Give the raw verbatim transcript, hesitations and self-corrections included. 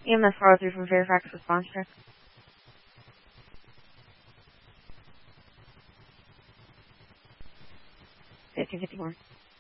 E M S four oh three from Fairfax response check. fifty fifty-one.